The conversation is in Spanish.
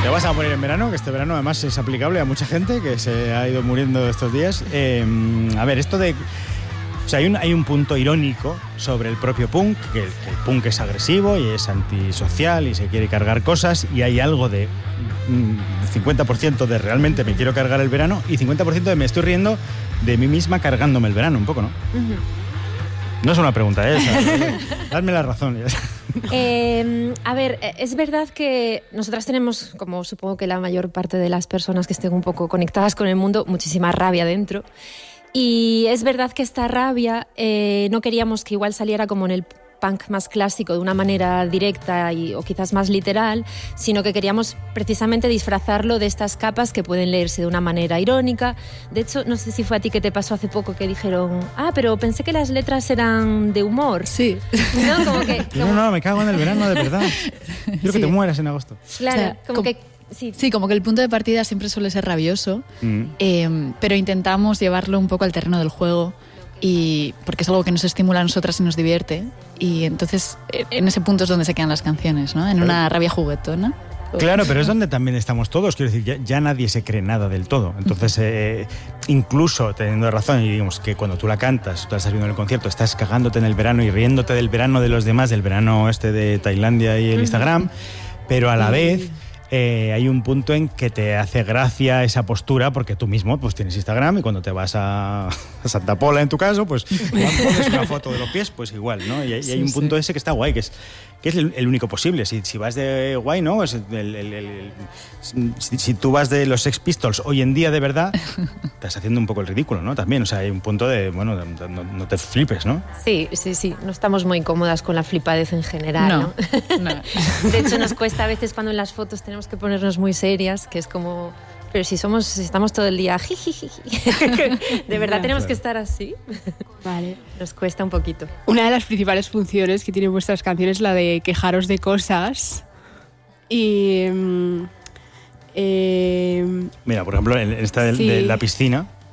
Te vas a morir en verano, que este verano además es aplicable a mucha gente que se ha ido muriendo estos días. A ver, esto de... O sea, hay un punto irónico sobre el propio punk, que el punk es agresivo y es antisocial y se quiere cargar cosas, y hay algo de 50% de realmente me quiero cargar el verano y 50% de me estoy riendo de mí misma cargándome el verano, un poco, ¿no? Uh-huh. No es una pregunta, ¿eh? O sea, dadme la razón. A ver, es verdad que nosotras tenemos, como supongo que la mayor parte de las personas que estén un poco conectadas con el mundo, muchísima rabia dentro. Y es verdad que esta rabia no queríamos que igual saliera como en el punk más clásico, de una manera directa o quizás más literal, sino que queríamos precisamente disfrazarlo de estas capas que pueden leerse de una manera irónica. De hecho, no sé si fue a ti que te pasó hace poco que dijeron, pero pensé que las letras eran de humor. Sí. ¿No? Como que, No, me cago en el verano, de verdad. Quiero que te mueras en agosto. Claro, o sea, como que... Sí, como que el punto de partida siempre suele ser rabioso, pero intentamos llevarlo un poco al terreno del juego, y porque es algo que nos estimula a nosotras y nos divierte, y entonces en ese punto es donde se quedan las canciones, ¿no? En una rabia juguetona. Claro, pero es donde también estamos todos, quiero decir, ya nadie se cree nada del todo. Entonces, incluso teniendo razón, y digamos que cuando tú la cantas, tú la estás viendo en el concierto, estás cagándote en el verano y riéndote del verano de los demás, del verano de Tailandia y el Instagram, pero a la vez... hay un punto en que te hace gracia esa postura, porque tú mismo pues tienes Instagram y cuando te vas a Santa Pola, en tu caso, pues pones una foto de los pies, pues igual, ¿no? Y hay un punto ese que está guay, que es el único posible. Si vas de guay, ¿no? Si tú vas de los Sex Pistols hoy en día de verdad, estás haciendo un poco el ridículo, ¿no? También, o sea, hay un punto de, bueno, no te flipes, ¿no? Sí. No estamos muy cómodas con la flipadez en general, ¿no? De hecho, nos cuesta a veces cuando en las fotos tenemos que ponernos muy serias, que es como... Pero si estamos todo el día ¿de verdad tenemos que estar así? Vale. Nos cuesta un poquito. Una de las principales funciones que tienen vuestras canciones es la de quejaros de cosas. Y... Mira, por ejemplo, en esta de la piscina,